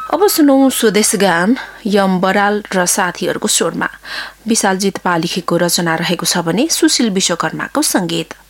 अब सुनौं स्वदेश गान यम बराल र साथीहरूको स्वरमा। विशालजित पा लेखेको रचना रहेको छ भने सुशील विश्वकर्माको संगीत।